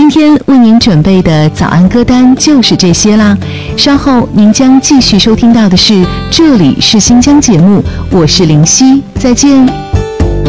今天为您准备的早安歌单就是这些啦。稍后您将继续收听到的是这里是新疆节目，我是林夕，再见。